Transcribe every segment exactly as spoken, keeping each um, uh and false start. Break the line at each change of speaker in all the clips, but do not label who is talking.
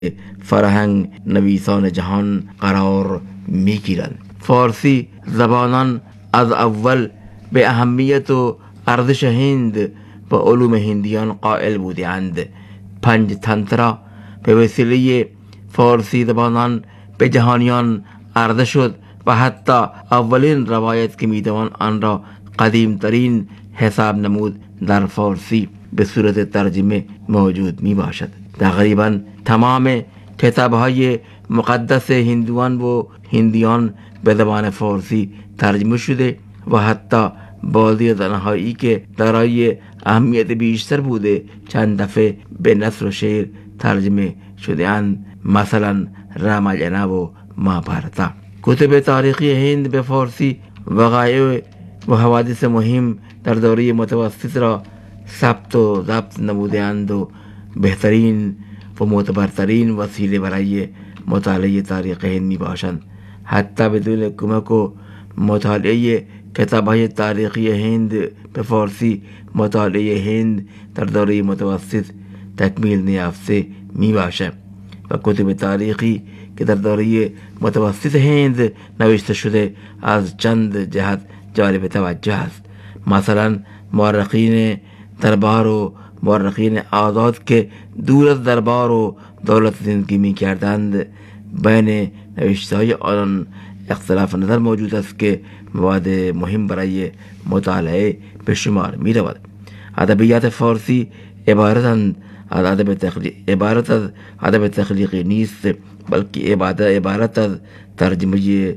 فرهنگ نویسان جهان قرار می گیرند. فارسی زبانان از اول به اهمیت و ارزش هند و علوم هندیان قائل بودند. پنج تنترا به وسیله فارسی زبانان به جهانیان عرضه شد و حتی اولین روایت که میتوان آن را قدیم ترین حساب نمود در فارسی به صورت ترجمه موجود می باشد. تقریبا تمام کتاب های مقدس هندوان و هندیان به زبان فارسی ترجمه شده و حتی بعضی از آنهایی که دارای اهمیت بیشتر بوده چند دفعه به نثر و شعر ترجمه شده اند، مثلا راماینا و مهابهارتا. کتب تاریخی هند به فارسی وقایع و حوادث مهم در دوره متوسط را ثبت و ضبط نموده‌اند و بهترین و معتبرترین وسیله برای مطالعه تاریخ هند می باشند. حتی بدون کمک و مطالعه کتاب‌های تاریخی هند به فارسی مطالعه هند در دوره متوسط تکمیل نیافته می باشد و کتب تاریخی که در دوره متوسط هند نوشته شده از چند جهت جالب توجه است. مثلا مورخین دربار و مورخین آزاد که دور از دربار و دولت زندگی می کردند، بین نوشته های آن اختلاف نظر موجود است که مواد مهم برای مطالعه به شمار می رود. ادبیات فارسی عبارتند از ادب تخلیق عبارت از ادب تخلیقی نیست، بلکه عبارت از ترجمه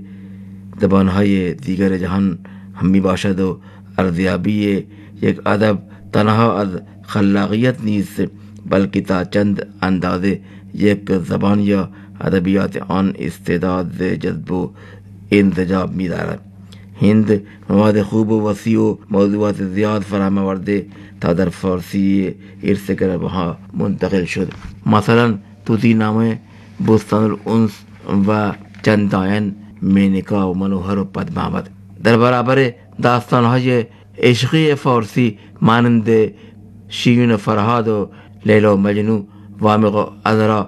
زبانهای دیگر جهان هم می باشد و ارزیابی یک ادب تنها از خلاقیت نیست، بلکه تا چند اندازه یک زبان یا ادبیات آن استعداد جذب و انتجاب می دارد. هند مواد خوب و وسیع و موضوعات زیاد فراهم آورده تا در فارسی ارث گربها منتقل شد. مثلا توتی نامه، بستان الانس و چنداین، مینیکا و منوهر و پدماوت. در برابر داستانهای عشقی فارسی مانند شیرین فرهاد و لیلا و مجنون، وامق و عذرا،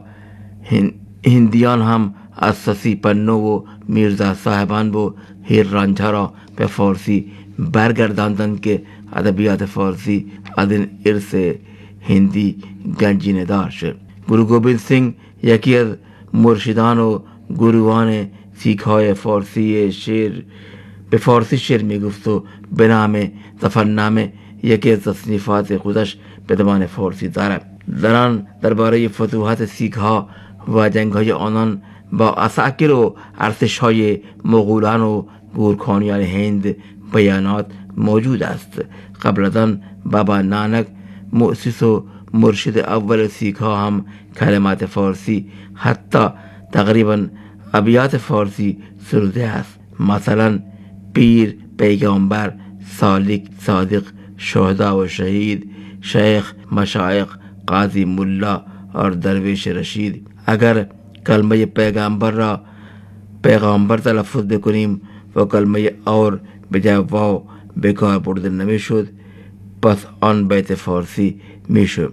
هندیان هم از سسی پنو و میرزا صاحبان و هیر رانجها را به فارسی برگرداندند که ادبیات فارسی از این ارث هندی گنجینه دار شد. گرو گوبند سینگ یکی از مرشدان و گروان سیک های فارسی شعر به فارسی شعر می گفت و به نام ظفرنامه یکی از تصنیفات خودش به زبان فارسی دارد. در آن درباره فتوحات سیک ها و جنگ های آنان با عساکر و ارتش های مغولان و گورکانیان هند بیانات موجود است. قبل از آن بابا نانک مؤسس و مرشد اول سیک ها هم کلمات فارسی، حتی تقریبا ابیات فارسی سروده است. مثلا پیر، پیغمبر، سالک، صادق، شهدا و شهید، شیخ، مشایخ، قاضی، ملا اور درویش رشید. اگر کلمه پیغمبر را پیغمبر تلفظ بکنیم و کلمه اور به جای واو به کار برده نمی شد، پس آن بیت فارسی می شد.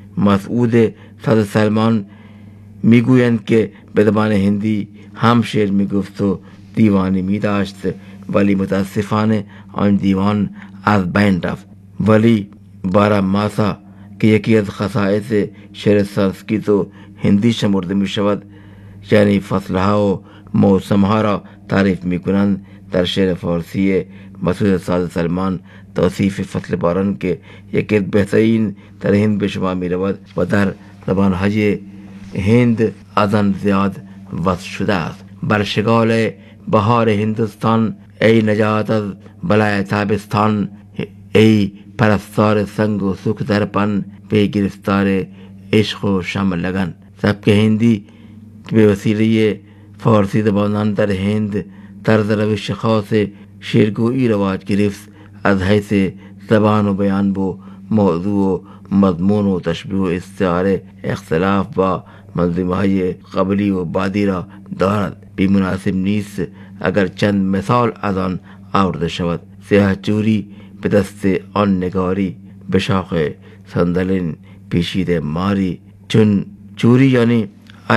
مسعود صدر سلمان می گویند که به زبان هندی هم شعر می گفت و دیوانی می داشت، ولی متاسفانه آن دیوان از بین رفت. ولی بارا ماسا که یکی از خصائص شعر سانسکریت و هندی شمرده می شود، یعنی فصلها و موسمها را تعریف می کنند، در شعر فارسی مسعود صادق سلمان توصیف فصل باران که یکی از بهترین در هند به شما می رود و در زبانهای هند از آن زیاد وصف شده است. بر شغال بهار هندوستان، ای نجات از بلای تابستان، ای پرستار سنگ و سوک درپن، به گرفتار عشق و شم لگن. سبک هندی که به وسیله فارسی زبانان در هند طرز روش خاص شعرگویی رواج گرفت، از حیث زبان و بیان و موضوع و مضمون و تشبیه و استعاره اختلاف با منظومه های قبلی و بعدی را دارد. بی مناسب نیست اگر چند مثال از آن آورده شود. سیاه چوری به دست آن نگاری، به شاخ صندلین پیشیده ماری. چون چوری یعنی